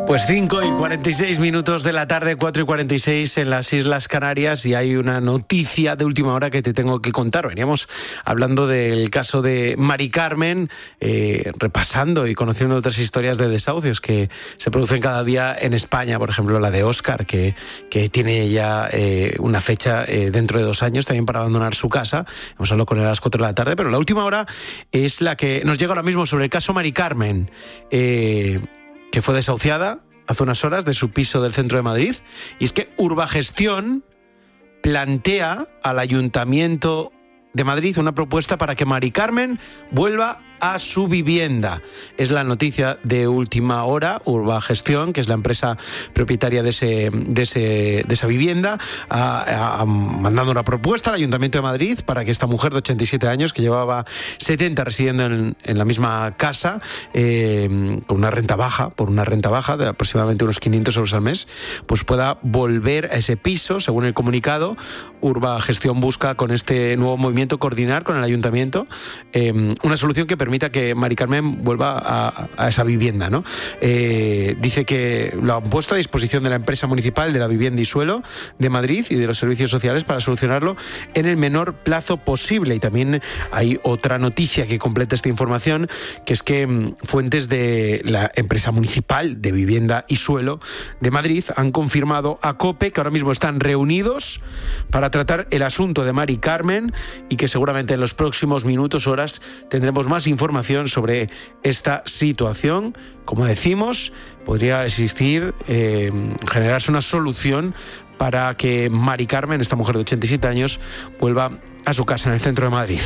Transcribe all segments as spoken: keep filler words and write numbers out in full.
Pues cinco y cuarenta y seis minutos de la tarde, cuatro y cuarenta y seis en las Islas Canarias, y hay una noticia de última hora que te tengo que contar. Veníamos hablando del caso de Mari Carmen, eh, repasando y conociendo otras historias de desahucios que se producen cada día en España. Por ejemplo, la de Óscar, que, que tiene ya eh, una fecha eh, dentro de dos años también para abandonar su casa. Hemos hablado con él a las cuatro de la tarde, pero la última hora es la que nos llega ahora mismo sobre el caso Mari Carmen, eh, que fue desahuciada hace unas horas de su piso del centro de Madrid. Y es que Urbagestión plantea al Ayuntamiento de Madrid una propuesta para que Mari Carmen vuelva a su vivienda. Es la noticia de última hora. Urbagestión, que es la empresa propietaria de ese, de ese, de esa vivienda, ha, ha mandado una propuesta al Ayuntamiento de Madrid para que esta mujer de ochenta y siete años, que llevaba setenta residiendo en, en la misma casa, eh, con una renta baja, por una renta baja de aproximadamente unos quinientos euros al mes, pues pueda volver a ese piso. Según el comunicado, Urbagestión busca con este nuevo movimiento coordinar con el Ayuntamiento eh, una solución que permita que Mari Carmen vuelva a, a esa vivienda, ¿no? Eh, dice que lo han puesto a disposición de la empresa municipal de la vivienda y suelo de Madrid y de los servicios sociales para solucionarlo en el menor plazo posible. Y también hay otra noticia que completa esta información, que es que mmm, fuentes de la empresa municipal de vivienda y suelo de Madrid han confirmado a COPE que ahora mismo están reunidos para tratar el asunto de Mari Carmen, y que seguramente en los próximos minutos, horas, tendremos más información sobre esta situación. Como decimos, podría existir, eh, generarse una solución para que Mari Carmen, esta mujer de ochenta y siete años, vuelva a su casa en el centro de Madrid.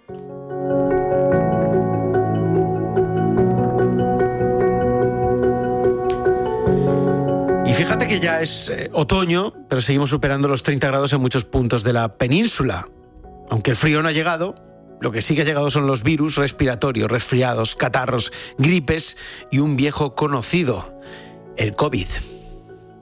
Y fíjate que ya es eh, otoño, pero seguimos superando los treinta grados en muchos puntos de la península. Aunque el frío no ha llegado, lo que sí que ha llegado son los virus respiratorios, resfriados, catarros, gripes y un viejo conocido, el COVID.